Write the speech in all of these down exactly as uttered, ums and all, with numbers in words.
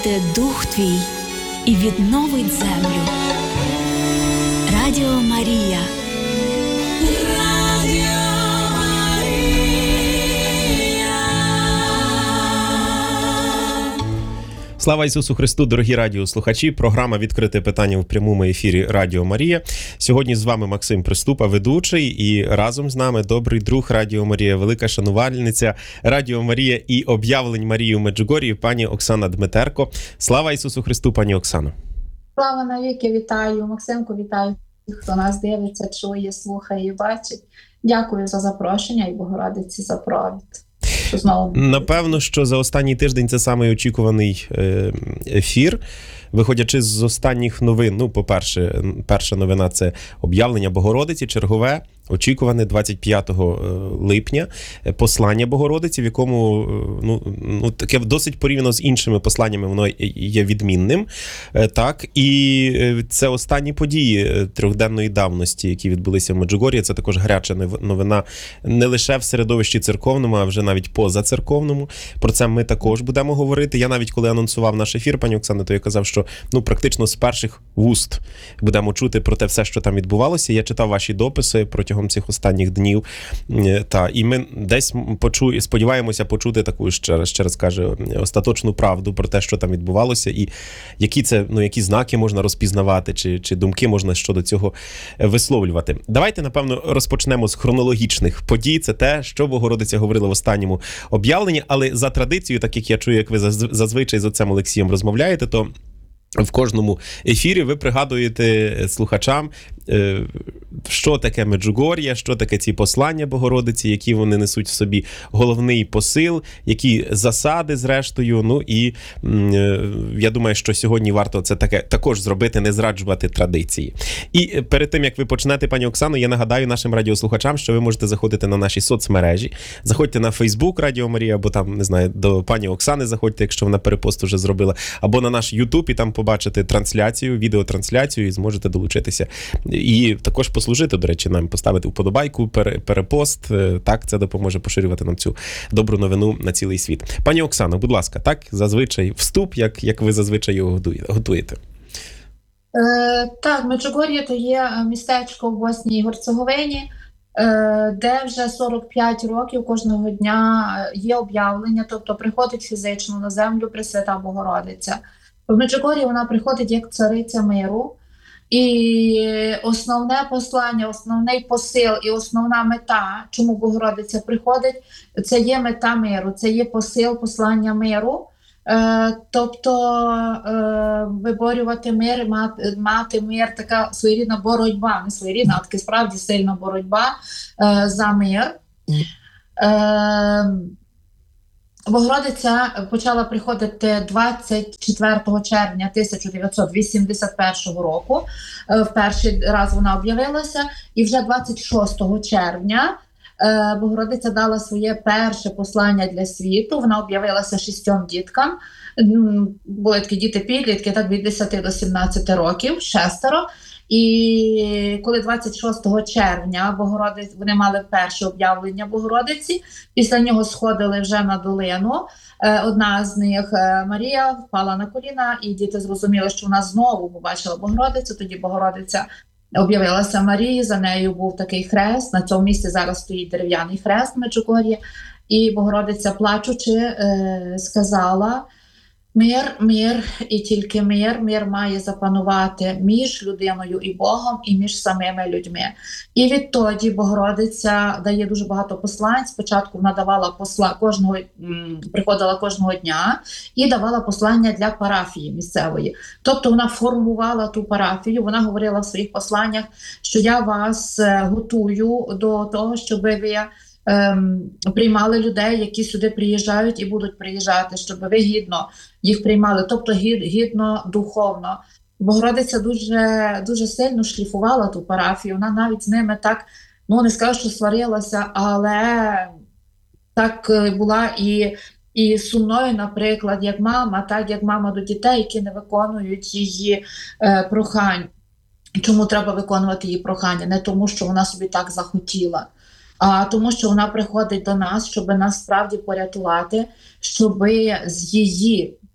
Те дух твій і відновить землю. Радіо Марія. Радіо Марія. Слава Ісусу Христу, дорогі радіослухачі. Програма «Відкрите питання» в прямому ефірі Радіо Марія. Сьогодні з вами Максим Приступа, ведучий, і разом з нами добрий друг Радіо Марія, велика шанувальниця Радіо Марія і об'явлень Марії у Меджугорії, пані Оксана Дмитерко. Слава Ісусу Христу, пані Оксано. Слава навіки, вітаю. Максимку, вітаю всіх, хто нас дивиться, чує, слухає і бачить. Дякую за запрошення і Богородиці за провід. Напевно, що за останній тиждень це самий очікуваний ефір. Виходячи з останніх новин, ну, по-перше, перша новина – це об'явлення Богородиці, чергове, очікуване двадцять п'ятого липня, послання Богородиці, в якому, ну, ну таке досить порівняно з іншими посланнями, воно є відмінним. Так, і це останні події трьохденної давності, які відбулися в Меджугорії. Це також гаряча новина не лише в середовищі церковному, а вже навіть позацерковному. Про це ми також будемо говорити. Я навіть, коли анонсував наш ефір, пані Оксано, то я казав, що ну, практично з перших вуст будемо чути про те все, що там відбувалося. Я читав ваші дописи протягом цих останніх днів. Та, і ми десь почу... сподіваємося почути таку, ще раз, ще раз кажу, остаточну правду про те, що там відбувалося, і які це, ну, які знаки можна розпізнавати, чи, чи думки можна щодо цього висловлювати. Давайте, напевно, розпочнемо з хронологічних подій. Це те, що Богородиця говорила в останньому об'явленні, але за традицією, так як я чую, як ви зазвичай з отцем Олексієм розмовляєте, то в кожному ефірі ви пригадуєте слухачам, що таке Меджугор'я, що таке ці послання Богородиці, які вони несуть в собі головний посил, які засади зрештою. Ну і я думаю, що сьогодні варто це таке також зробити, не зраджувати традиції. І перед тим, як ви почнете, пані Оксано, я нагадаю нашим радіослухачам, що ви можете заходити на наші соцмережі. Заходьте на Фейсбук Радіо Марія, або там, не знаю, до пані Оксани заходьте, якщо вона перепост вже зробила, або на наш Ютуб, і там побачите трансляцію, відеотрансляцію, і зможете долучитися. І також послужити, до речі, нам поставити вподобайку, перепост. Так, це допоможе поширювати нам цю добру новину на цілий світ. Пані Оксано, будь ласка, так, зазвичай вступ, як, як ви зазвичай його готуєте. Е, так, Меджугор'я – то є містечко в Боснії і Герцеговині, е, де вже сорок п'ять років кожного дня є об'явлення, тобто приходить фізично на землю Пресвята Богородиця. В Меджугор'ї вона приходить як цариця миру. І основне послання, основний посил і основна мета, чому Богородиця приходить, це є мета миру, це є посил послання миру. Е, тобто е, виборювати мир, мати, мати мир, така своєрідна боротьба, не своєрідна, а таки справді сильна боротьба е, за мир. Е, Богородиця почала приходити двадцять четвертого червня тисяча дев'ятсот вісімдесят першого року. В перший раз вона об'явилася, і вже двадцять шостого червня Богородиця дала своє перше послання для світу. Вона об'явилася шістьом діткам. Були такі діти-підлітки, так від десяти до сімнадцяти років, шестеро. І коли двадцять шостого червня Богородиць, вони мали перше об'явлення Богородиці, після нього сходили вже на долину. Одна з них, Марія, впала на коліна, і діти зрозуміли, що вона знову побачила Богородицю. Тоді Богородиця об'явилася Марії, за нею був такий хрест. На цьому місці зараз стоїть дерев'яний хрест в Меджугор'ї. І Богородиця, плачучи, сказала: мир, мир і тільки мир. Мир має запанувати між людиною і Богом, і між самими людьми. І відтоді Богородиця дає дуже багато послань. Спочатку вона давала посла кожного, приходила кожного дня і давала послання для парафії місцевої. Тобто вона формувала ту парафію, вона говорила в своїх посланнях, що я вас готую до того, щоб ви Ем, приймали людей, які сюди приїжджають і будуть приїжджати, щоб ви гідно їх приймали, тобто гід, гідно духовно. Богородиця дуже, дуже сильно шліфувала ту парафію, вона навіть з ними так, ну не скажу, що сварилася, але так була і, і сумною, наприклад, як мама, так як мама до дітей, які не виконують її е, прохань. Чому треба виконувати її прохання? Не тому, що вона собі так захотіла, а тому, що вона приходить до нас, щоб нас справді порятувати, щоб з її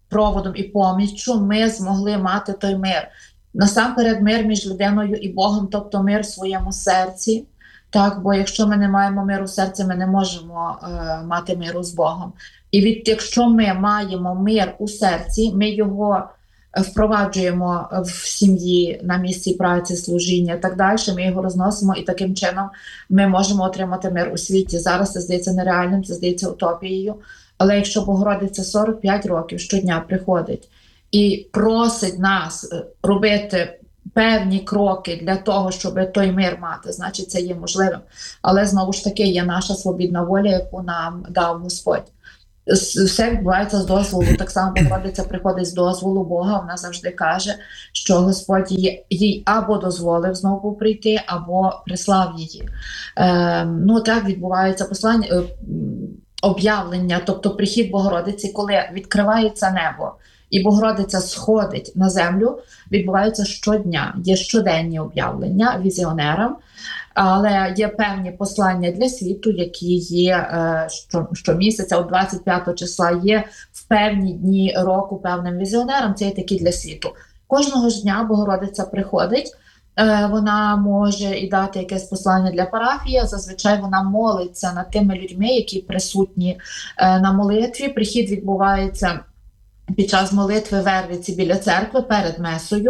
проводом і поміччю ми змогли мати той мир. Насамперед мир між людиною і Богом, тобто мир в своєму серці. Так, бо якщо ми не маємо миру в серці, ми не можемо е, мати миру з Богом. І від якщо ми маємо мир у серці, ми його впроваджуємо в сім'ї, на місці праці, служіння і так далі, ми його розносимо, і таким чином ми можемо отримати мир у світі. Зараз це здається нереальним, це здається утопією. Але якщо Богородиця сорок п'ять років щодня приходить і просить нас робити певні кроки для того, щоб той мир мати, значить це є можливим. Але знову ж таки є наша свобідна воля, яку нам дав Господь. Все відбувається з дозволу. Так само Богородиця приходить з дозволу Бога. Вона завжди каже, що Господь їй, їй або дозволив знову прийти, або прислав її. Е, ну так відбувається послання, е, об'явлення, тобто прихід Богородиці, коли відкривається небо і Богородиця сходить на землю, відбувається щодня. Є щоденні об'явлення візіонерам, але є певні послання для світу, які є що, щомісяця, от двадцять п'ятого числа, є в певні дні року певним візіонерам, це є такі для світу. Кожного ж дня Богородиця приходить, вона може і дати якесь послання для парафії, зазвичай вона молиться над тими людьми, які присутні на молитві. Прихід відбувається під час молитви Вервиці біля церкви перед месою.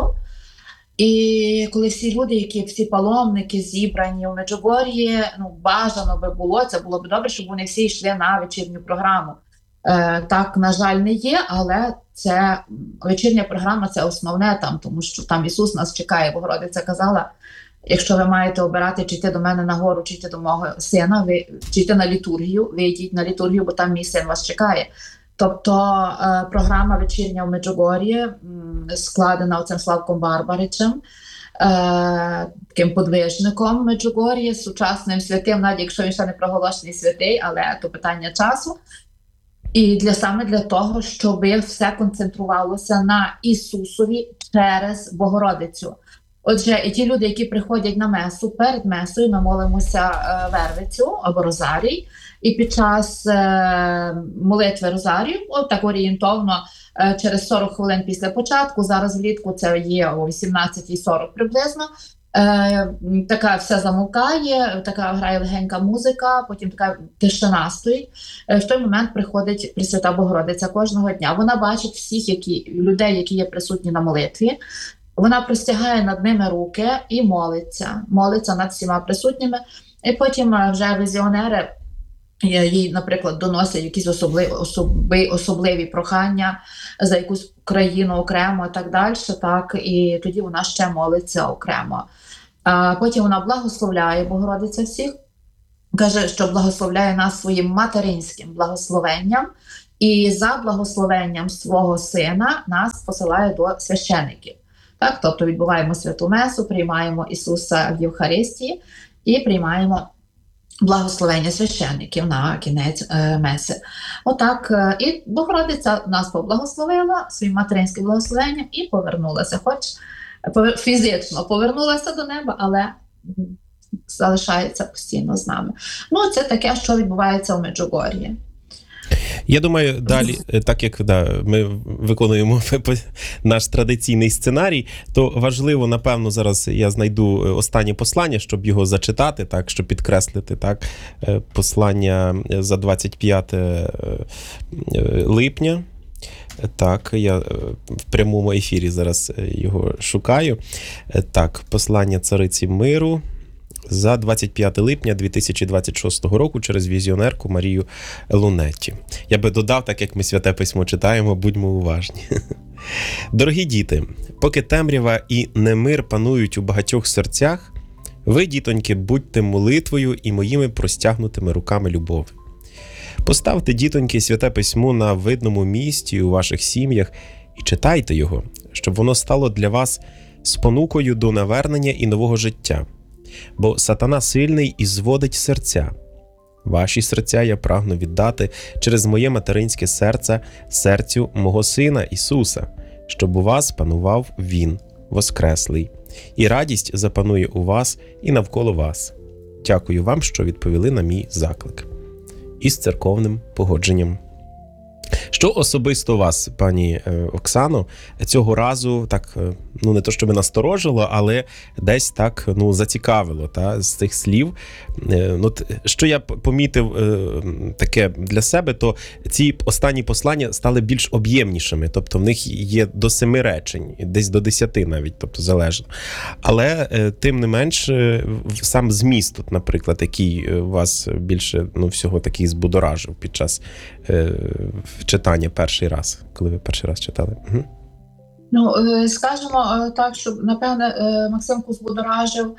І коли всі люди, які всі паломники зібрані у Меджугор'ї, ну, бажано би було, це було б добре, щоб вони всі йшли на вечірню програму. Е, так, на жаль, не є, але це вечірня програма – це основне там, тому що там Ісус нас чекає. Богородиця казала, якщо ви маєте обирати, чи йти до мене на гору, чи йти до мого сина, ви, чи йти на літургію, ви йдіть на літургію, бо там мій син вас чекає. Тобто е, програма вечірня в Меджугор'ї складена оцим Славком Барбаричем, е, таким подвижником Меджугор'ї, сучасним святим, навіть якщо він ще не проголошений святий, але то питання часу. І для саме для того, щоб все концентрувалося на Ісусові через Богородицю. Отже, і ті люди, які приходять на месу, перед месою ми молимося е, Вервицю або Розарій, і під час е, молитви Розарію, от так орієнтовно, е, через сорок хвилин після початку, зараз влітку це є о вісімнадцятій сорок приблизно, е, така все замовкає, така грає легенька музика, потім така тишина стоїть. Е, в той момент приходить Пресвята Богородиця кожного дня. Вона бачить всіх які, людей, які є присутні на молитві. Вона простягає над ними руки і молиться. Молиться над всіма присутніми. І потім вже візіонери їй, наприклад, доносять якісь особливі, особи, особливі прохання за якусь країну окремо і так далі. Так, і тоді вона ще молиться окремо. А потім вона благословляє Богородиця всіх. Каже, що благословляє нас своїм материнським благословенням. І за благословенням свого сина нас посилає до священиків. Так, тобто відбуваємо святу месу, приймаємо Ісуса в Євхаристії і приймаємо благословення священників на кінець е, меси. Отак, е, і Богородиця нас поблагословила своїм материнським благословенням і повернулася. Хоч повер, фізично повернулася до неба, але залишається постійно з нами. Ну, це таке, що відбувається у Меджугор'ї. Я думаю, далі, так як да, ми виконуємо наш традиційний сценарій, то важливо, напевно, зараз я знайду останнє послання, щоб його зачитати, так, щоб підкреслити, так, послання за двадцять п'яте липня. Так, я в прямому ефірі зараз його шукаю. Так, послання Цариці Миру за двадцять п'яте липня дві тисячі двадцять шостого року через візіонерку Марію Лунетті. Я би додав, так як ми Святе Письмо читаємо, будьмо уважні. Дорогі діти, поки темрява і немир панують у багатьох серцях, ви, дітоньки, будьте молитвою і моїми простягнутими руками любові. Поставте, дітоньки, Святе Письмо на видному місці у ваших сім'ях і читайте його, щоб воно стало для вас спонукою до навернення і нового життя. Бо сатана сильний і зводить серця. Ваші серця я прагну віддати через моє материнське серце серцю мого Сина Ісуса, щоб у вас панував Він, воскреслий, і радість запанує у вас і навколо вас. Дякую вам, що відповіли на мій заклик. Із церковним погодженням. Що особисто вас, пані Оксано, цього разу так, ну не то щоб насторожило, але десь так, ну, зацікавило, та, з цих слів? Ну, що я помітив таке для себе, то ці останні послання стали більш об'ємнішими, тобто в них є до семи речень, десь до десяти навіть, тобто залежно. Але тим не менш, сам зміст тут, наприклад, який вас більше, ну, всього такий збудоражив під час читання перший раз, коли ви перший раз читали? Угу. Ну, скажімо так, що, напевне, Максимку збудоражив.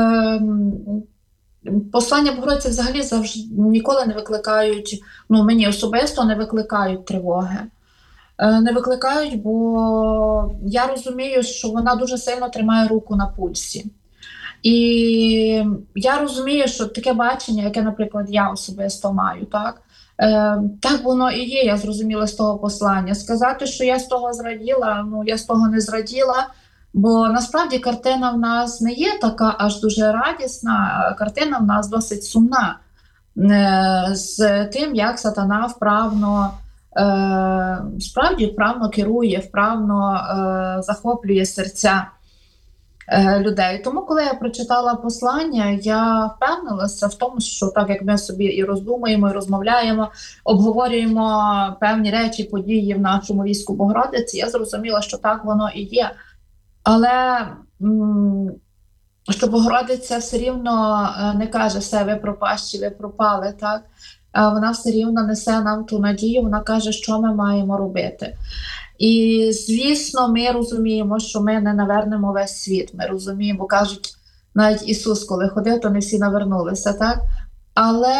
Послання Богородиці взагалі завжди ніколи не викликають, ну, мені особисто не викликають тривоги. Не викликають, бо я розумію, що вона дуже сильно тримає руку на пульсі. І я розумію, що таке бачення, яке, наприклад, я особисто маю, так? Е, так воно і є, я зрозуміла з того послання. Сказати, що я з того зраділа, ну, я з того не зраділа, бо насправді картина в нас не є така аж дуже радісна, картина в нас досить сумна. Е, з тим, як сатана вправно, е, справді вправно керує, вправно е, захоплює серця людей. Тому, коли я прочитала послання, я впевнилася в тому, що так як ми собі і роздумуємо, і розмовляємо, обговорюємо певні речі, події в нашому війську Богородиці, я зрозуміла, що так воно і є. Але м- що Богородиця все рівно не каже все, ви пропащі, ви пропали, так? А вона все рівно несе нам ту надію, вона каже, що ми маємо робити. І, звісно, ми розуміємо, що ми не навернемо весь світ. Ми розуміємо, кажуть, навіть Ісус, коли ходив, то не всі навернулися, так? Але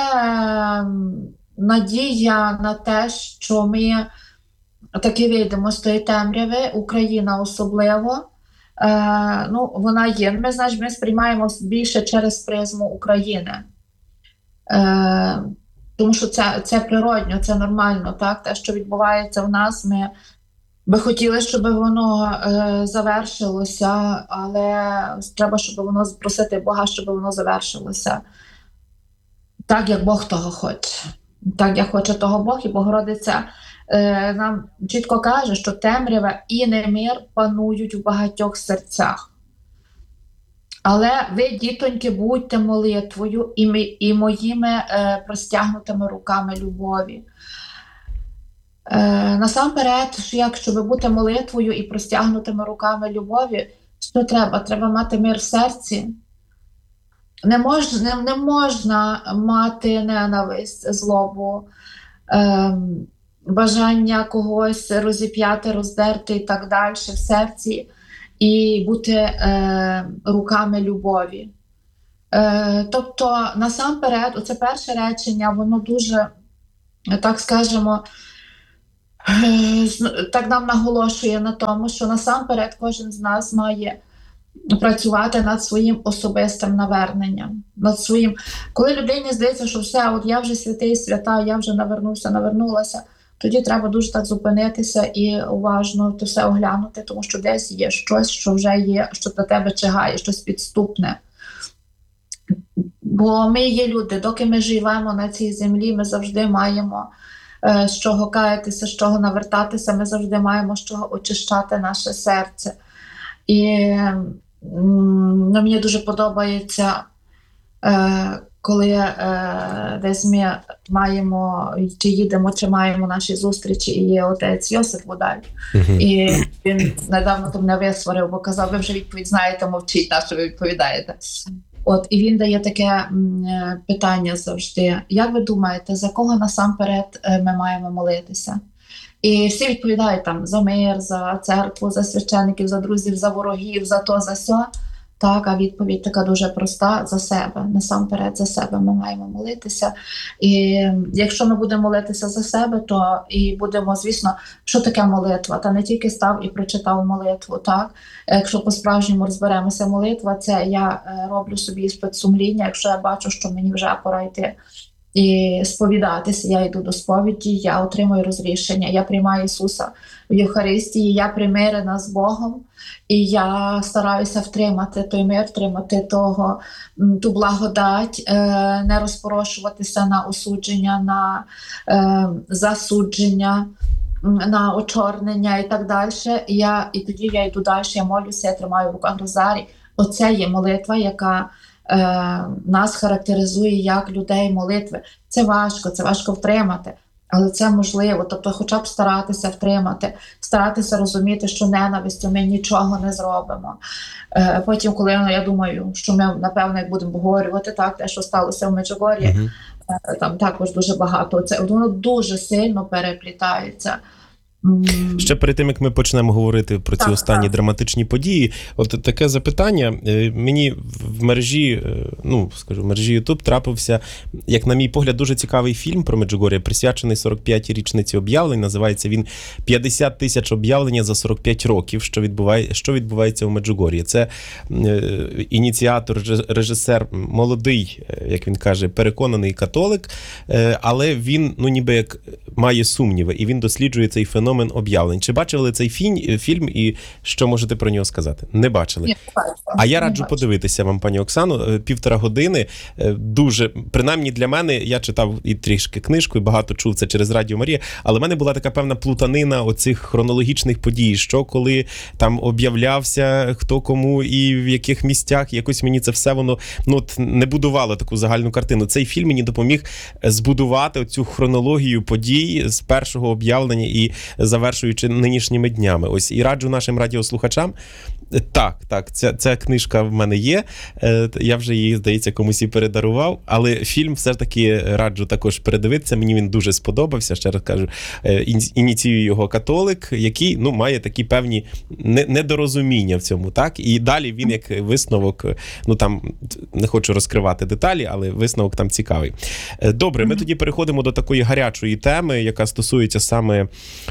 надія на те, що ми таки вийдемо з тої темряви, Україна особливо, е, ну, вона є. Ми, значить, ми сприймаємо більше через призму України. Е, тому що це, це природньо, це нормально, так? Те, що відбувається в нас, ми би хотіли, щоб воно е, завершилося, але треба, щоб воно просити Бога, щоб воно завершилося так, як Бог того хоче. Так, як хоче того Бог, і Богородиця е, нам чітко каже, що темрява і немир панують в багатьох серцях. Але ви, дітоньки, будьте молитвою і, ми, і моїми е, простягнутими руками любові. Е, насамперед, як щоб бути молитвою і простягнутими руками любові, що треба? Треба мати мир в серці. Не можна, не, не можна мати ненависть, злобу, е, бажання когось розіп'яти, роздерти і так далі в серці, і бути е, руками любові. Е, тобто, насамперед, оце перше речення, воно дуже, так скажемо, так нам наголошує на тому, що насамперед кожен з нас має працювати над своїм особистим наверненням. Над своїм... Коли людині здається, що все, от я вже святий, свята, я вже навернувся, навернулася, тоді треба дуже так зупинитися і уважно то все оглянути, тому що десь є щось, що вже є, що до тебе чигає, щось підступне. Бо ми є люди, доки ми живемо на цій землі, ми завжди маємо з чого каятися, з чого навертатися, ми завжди маємо з чого очищати наше серце. І ну, мені дуже подобається, е, коли е, десь ми маємо, чи їдемо, чи маємо наші зустрічі, і є отець Йосип Водаль. Uh-huh. І він недавно то мене висварив, бо казав, ви вже відповідь знаєте, мовчіть, на що ви відповідаєте. От, і він дає таке м, питання завжди. Як ви думаєте, за кого насамперед ми маємо молитися? І всі відповідають там за мир, за церкву, за священиків, за друзів, за ворогів, за то, за сьо. Так, а відповідь така дуже проста: за себе. Насамперед за себе ми маємо молитися. І якщо ми будемо молитися за себе, то і будемо, звісно, що таке молитва? Та не тільки став і прочитав молитву, так? Якщо по-справжньому розберемося, молитва – це я роблю собі спецсумління, якщо я бачу, що мені вже пора йти і сповідатися. Я йду до сповіді, я отримую розрішення, я приймаю Ісуса в Євхаристії, я примирена з Богом, і я стараюся втримати той мир, втримати того, ту благодать, не розпорошуватися на осудження, на засудження, на очорнення і так далі. І, я, і тоді я йду далі, я молюся, я тримаю в руках розарій. Оце є молитва, яка е, нас характеризує як людей молитви. Це важко, це важко втримати, але це можливо. Тобто хоча б старатися втримати, старатися розуміти, що ненавистю ми нічого не зробимо. Е, потім, коли я думаю, що ми, напевно, як будемо обговорювати так, те, що сталося в Меджугор'ї, uh-huh. е, там також дуже багато. Це, воно дуже сильно переплітається. Ще перед тим, як ми почнемо говорити про ці так, останні так. драматичні події, от таке запитання. Мені в мережі, ну, скажу, в мережі YouTube трапився, як на мій погляд, дуже цікавий фільм про Меджугор'я, присвячений сорок п'ятій річниці об'явлень. Називається він «п'ятдесят тисяч об'явлення за сорок п'ять років, що, відбуває, що відбувається у Меджугор'ї». Це ініціатор, режисер, молодий, як він каже, переконаний католик, але він, ну, ніби як має сумніви, і він досліджує цей феномен об'явлень. Чи бачили цей фільм і що можете про нього сказати? Не бачили. Ні, а я раджу подивитися вам, пані Оксано, півтора години. Дуже, принаймні для мене, я читав і трішки книжку, і багато чув це через Радіо Марія, але в мене була така певна плутанина оцих хронологічних подій, що коли там об'являвся, хто кому і в яких місцях, якось мені це все воно ну, не будувало таку загальну картину. Цей фільм мені допоміг збудувати оцю хронологію подій з першого об'явлення і завершуючи нинішніми днями. Ось, і раджу нашим радіослухачам. Так, так, ця, ця книжка в мене є. Я вже її, здається, комусь і передарував, але фільм все ж таки раджу також передивитися. Мені він дуже сподобався, ще раз кажу, ініціює його католик, який, ну, має такі певні недорозуміння в цьому, так? І далі він як висновок, ну, там, не хочу розкривати деталі, але висновок там цікавий. Добре, ми тоді переходимо до такої гарячої теми, яка стосується саме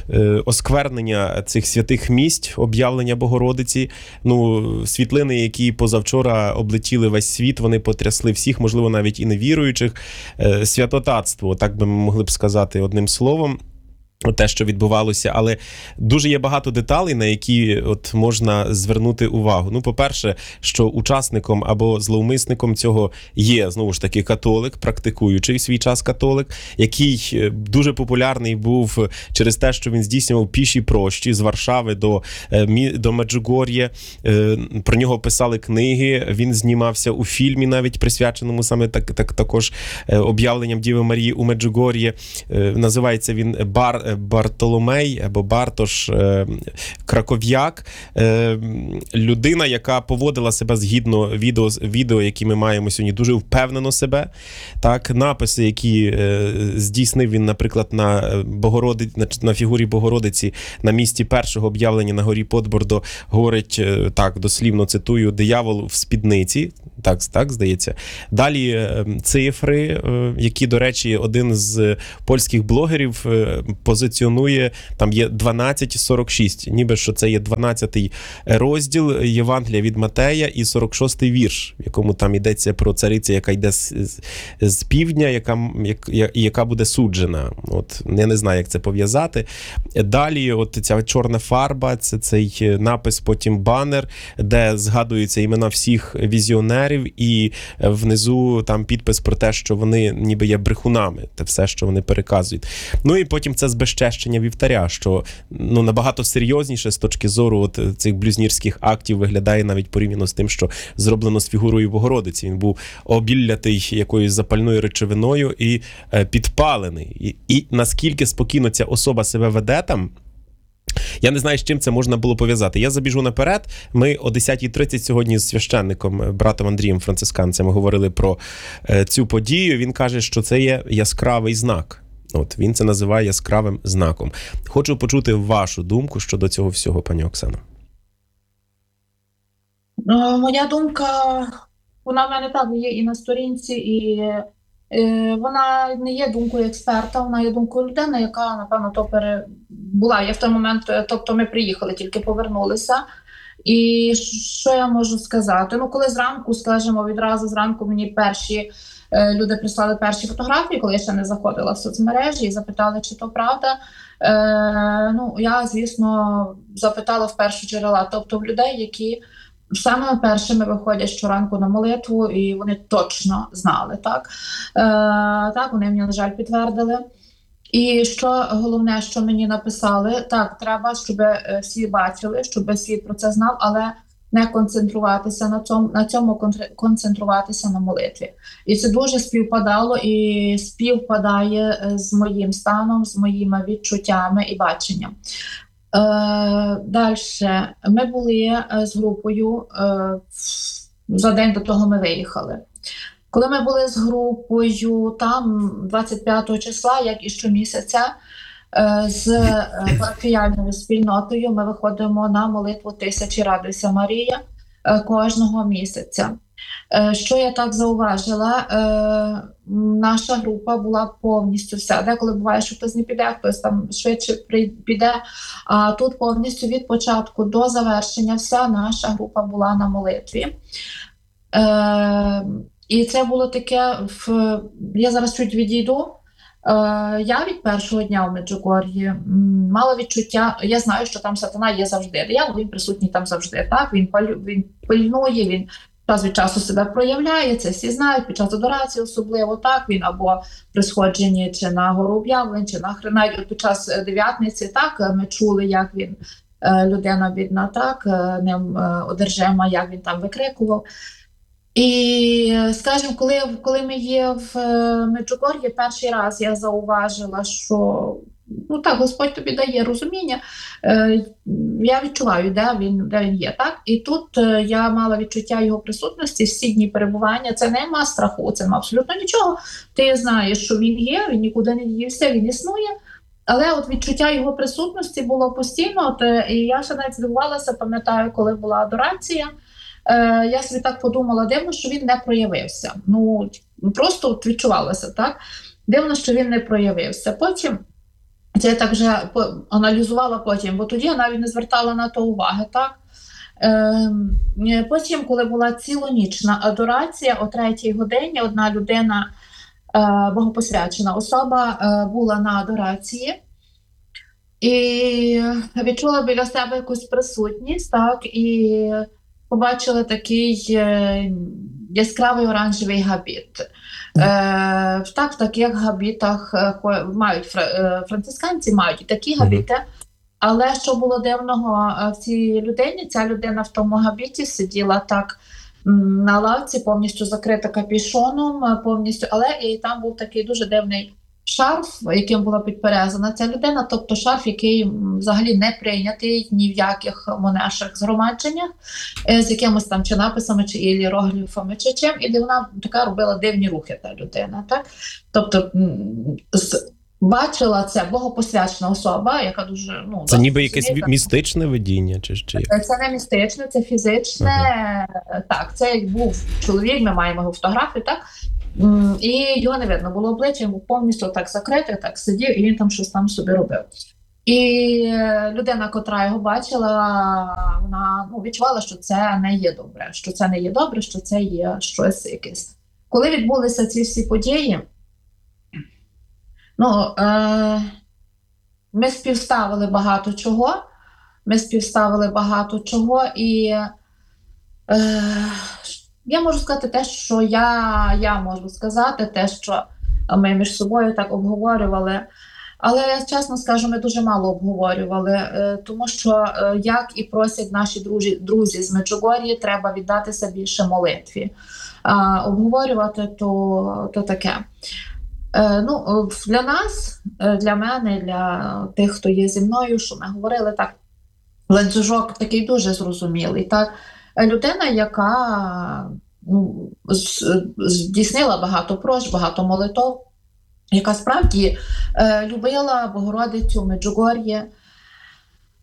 осквернення цих святих місць, об'явлення Богородиці. Ну, світлини, які позавчора облетіли весь світ, вони потрясли всіх, можливо, навіть і невіруючих. Святотатство, так би ми могли б сказати одним словом. Те, що відбувалося, але дуже є багато деталей, на які от можна звернути увагу. Ну, по-перше, що учасником або зловмисником цього є, знову ж таки, католик, практикуючий в свій час католик, який дуже популярний був через те, що він здійснював піші прощі з Варшави до, до Меджугор'я. Про нього писали книги, він знімався у фільмі, навіть присвяченому саме так, так, також об'явленням Діви Марії у Меджугор'ї. Називається він «Бар Бартоломей або Бартош Краков'як, людина, яка поводила себе згідно відео, відео, які ми маємо сьогодні, дуже впевнено себе. Так, написи, які здійснив він, наприклад, на Богородиці, на, на фігурі Богородиці на місці першого об'явлення на горі Подбордо, говорить, так, дослівно цитую, «диявол в спідниці». Так, так, здається. Далі цифри, які, до речі, один з польських блогерів позиціонує, там є дванадцять сорок шість, ніби що це є дванадцятий розділ Євангелія від Матея і сорок шостий вірш, в якому там йдеться про царицю, яка йде з, з, з півдня, яка, як, яка буде суджена. От, я не знаю, як це пов'язати. Далі от ця чорна фарба, це цей напис, потім банер, де згадуються імена всіх візіонерів, і внизу там підпис про те, що вони ніби є брехунами, те все, що вони переказують. Ну і потім це збезчещення вівтаря, що ну, набагато серйозніше з точки зору от цих блюзнірських актів виглядає навіть порівняно з тим, що зроблено з фігурою Богородиці. Він був обіллятий якоюсь запальною речовиною і е, підпалений. І, і наскільки спокійно ця особа себе веде там, я не знаю, з чим це можна було пов'язати. Я забіжу наперед. Ми о десятій тридцять сьогодні з священником, братом Андрієм Францисканцем, говорили про е, цю подію. Він каже, що це є яскравий знак. От, він це називає яскравим знаком. Хочу почути вашу думку щодо цього всього, пані Оксано. Моя думка, вона в мене так є і на сторінці, і Е, Вона не є думкою експерта, вона є думкою людини, яка, напевно, то пере... була. Я в той момент, е, тобто ми приїхали, тільки повернулися. І що я можу сказати? Ну, коли зранку, скажімо, відразу зранку мені перші е, люди прислали перші фотографії, коли я ще не заходила в соцмережі, і запитали, чи то правда. Е, ну, я, звісно, запитала в першу джерела, тобто в людей, які саме першими виходять щоранку на молитву, і вони точно знали, так? Е, так, вони мені, на жаль, підтвердили. І що головне, що мені написали, так, треба, щоб всі бачили, щоб всі про це знав, але не концентруватися на цьому, на цьому концентруватися на молитві. І це дуже співпадало і співпадає з моїм станом, з моїми відчуттями і баченням. Е, Далі ми були з групою, е, за день до того ми виїхали. Коли ми були з групою там двадцять п'ятого числа, як і щомісяця, е, з е, парафіяльною спільнотою ми виходимо на молитву тисячі «Радуйся, Марія» е, кожного місяця. Е, що я так зауважила, е, наша група була повністю вся. Деколи буває, що хтось не піде, хтось там швидше піде, а тут повністю від початку до завершення вся наша група була на молитві. Е, І це було таке, в... я зараз чуть відійду, е, я від першого дня в Меджугор'ї мала відчуття, я знаю, що там сатана є завжди, диявол, він присутній там завжди, так, він, палю... він пильнує, він час від часу себе проявляє, це всі знають, під час адорації особливо, так, він або при сходженні чи на гору об'явлень, чи на навіть під час дев'ятниці, так, ми чули, як він, людина бідна, так, ним одержима, як він там викрикував. І, скажімо, коли, коли ми є в Меджугор'ї, перший раз я зауважила, що, ну так, Господь тобі дає розуміння, е, я відчуваю, де він, де він є, так? І тут е, я мала відчуття його присутності, всі дні перебування, це нема страху, це нема абсолютно нічого. Ти знаєш, що він є, він нікуди не дівся, він існує. Але от відчуття його присутності було постійно, от, і я ще навіть здивувалася, пам'ятаю, коли була адорація, е, я собі так подумала, дивно, що він не проявився. Ну, просто от відчувалося, так? Дивно, що він не проявився. Потім, це я так вже аналізувала потім, бо тоді я навіть не звертала на то уваги, так? Е, потім, коли була цілонічна адорація, о третій годині одна людина, е, богопосвячена особа, е, була на адорації і відчула біля себе якусь присутність, так, і побачила такий е, яскравий оранжевий габіт. Е, так, в таких габітах е, мають францисканці, мають і такі габіти. Але що було дивного в цій людині, ця людина в тому габіті сиділа так на лавці, повністю закрита капюшоном, повністю, але і там був такий дуже дивний шарф, яким була підперезана ця людина, тобто шарф, який взагалі не прийнятий ні в яких монаших згромадженнях, з якимось там чи написами, чи іерогліфами, чи чим, і де вона така робила дивні рухи, та людина, так? Тобто з бачила це богопосвячена особа, яка дуже, ну, це ніби якесь містичне видіння, чи чи як? Це не містичне, це фізичне. Ага. Так, це як був чоловік, ми маємо його фотографію, так? І його не видно було обличчя, він був повністю так закритий, так сидів, і він там щось там собі робив. І людина, котра його бачила, вона, ну, відчувала, що це не є добре, що це не є добре, що це є щось якесь. Коли відбулися ці всі події, ну, е, ми співставили багато чого, ми співставили багато чого, і е, я можу сказати те, що я, я можу сказати, те, що ми між собою так обговорювали, але, чесно скажу, ми дуже мало обговорювали, е, тому що, е, як і просять наші друзі, друзі з Меджугор'ї, треба віддатися більше молитві. А обговорювати то, то таке. Е, ну, для нас, для мене, для тих, хто є зі мною, що ми говорили, так, ланцюжок такий дуже зрозумілий. Так? Людина, яка, ну, здійснила багато просьб, багато молитов, яка справді е, любила Богородицю Меджугор'ї,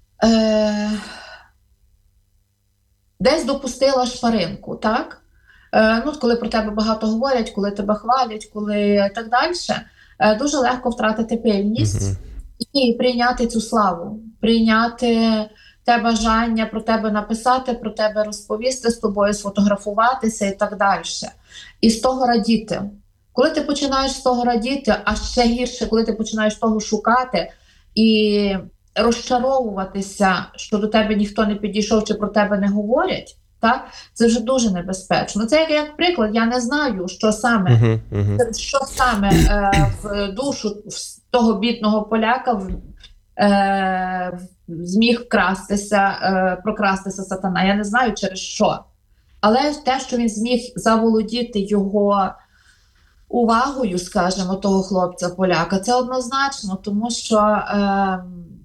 е, десь допустила шпаринку, так? е, ну, коли про тебе багато говорять, коли тебе хвалять, коли так далі, е, дуже легко втратити пильність Мгм. і прийняти цю славу, прийняти те бажання про тебе написати, про тебе розповісти, з тобою сфотографуватися і так далі. І з того радіти. Коли ти починаєш з того радіти, а ще гірше, коли ти починаєш того шукати і розчаровуватися, що до тебе ніхто не підійшов чи про тебе не говорять, так? Це вже дуже небезпечно. Це як, як приклад, я не знаю, що саме, Мгм. Мгм. що саме е, в душу в того бідного поляка в, е, зміг вкрастися, е, прокрастися сатана. Я не знаю через що. Але те, що він зміг заволодіти його увагою, скажімо, того хлопця-поляка, це однозначно, тому що, е,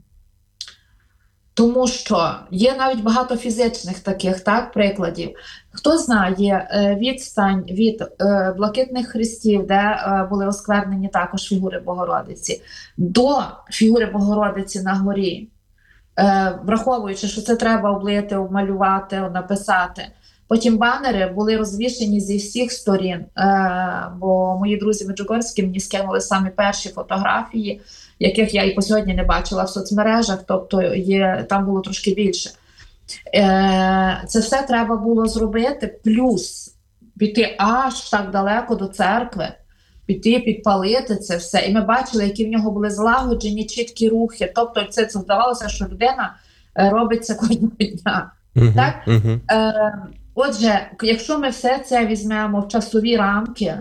тому що є навіть багато фізичних таких так, прикладів. Хто знає е, відстань від е, блакитних хрестів, де е, були осквернені також фігури Богородиці, до фігури Богородиці на горі, е, враховуючи, що це треба облити, обмалювати, написати. Потім банери були розвішені зі всіх сторін, е, бо мої друзі меджугорські мені скинули самі перші фотографії, яких я і по сьогодні не бачила в соцмережах, тобто є, там було трошки більше. Е, це все треба було зробити, плюс піти аж так далеко до церкви, піти, підпалити це все. І ми бачили, які в нього були злагоджені, чіткі рухи. Тобто це, це здавалося, що людина е, робить це кожного дня. Мгм. Так? Мгм. Е, отже, якщо ми все це візьмемо в часові рамки,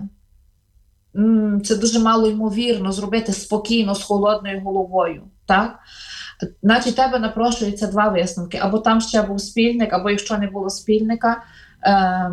м, це дуже мало ймовірно зробити спокійно, з холодною головою. Так? Значить, тебе напрошуються два висновки. Або там ще був спільник, або якщо не було спільника, е,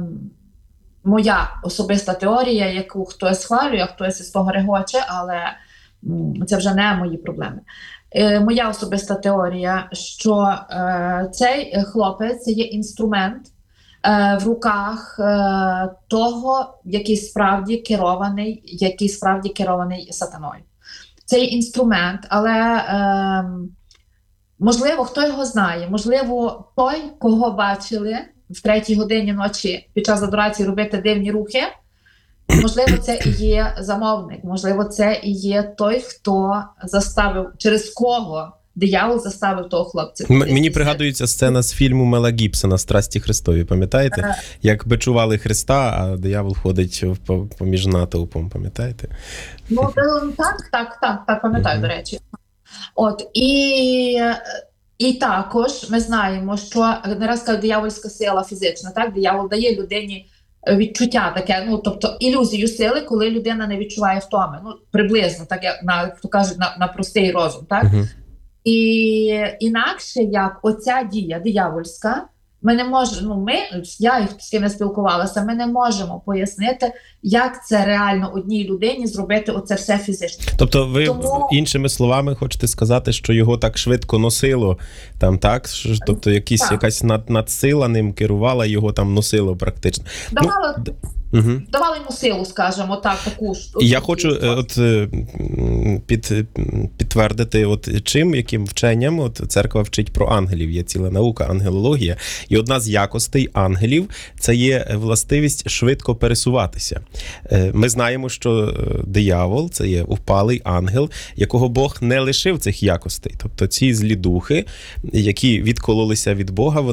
моя особиста теорія, яку хтось схвалює, а хтось із того регоче, але м, це вже не мої проблеми. Е, моя особиста теорія, що е, цей хлопець є інструмент е, в руках е, того, який справді керований, який справді керований сатаною. Це є інструмент, але е, можливо, хто його знає, можливо, той, кого бачили в третій годині ночі під час адорації робити дивні рухи, можливо, це і є замовник, можливо, це і є той, хто заставив, через кого диявол заставив того хлопця. М- Мені пригадується сцена з фільму Мела Гібсона «Страсті Христові». Пам'ятаєте? Е. Як бичували Христа, а диявол ходить в- по- поміж натовпом, пам'ятаєте? Ну, е, так, так, так, так, пам'ятаю, Мгм. до речі. От, і, і також ми знаємо, що не раз кажуть, диявольська сила фізична, так? Диявол дає людині відчуття таке, ну, тобто ілюзію сили, коли людина не відчуває втоми. Ну, приблизно, так як на, хто каже, на, на простий розум, так? Мгм. І інакше, як оця дія диявольська, ми не можемо, ну, ми, я і з ким я спілкувалася, ми не можемо пояснити, як це реально одній людині зробити оце все фізично. Тобто ви Тому- іншими словами хочете сказати, що його так швидко носило, там, так? Що ж, тобто якісь, Так. якась над, надсила ним керувала, його там носило практично. Давало, Ну, Угу. давали йому силу, скажімо так, таку ж. Я хочу е, от е, м, під, м, підтвердити, от чим, яким вченням от церква вчить про ангелів. Є ціла наука ангелологія. І одна з якостей ангелів – це є властивість швидко пересуватися. Е, Ми знаємо, що е, диявол – це є впалий ангел, якого Бог не лишив цих якостей. Тобто ці злі духи, які відкололися від Бога,